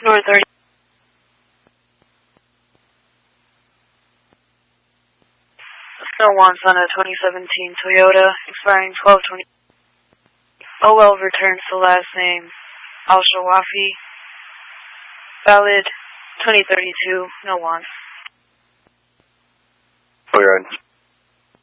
North 30. No wants on a 2017 Toyota, expiring 12/20. OL returns the last name, Al-Shawafi. Valid 2032, no wants. Clear.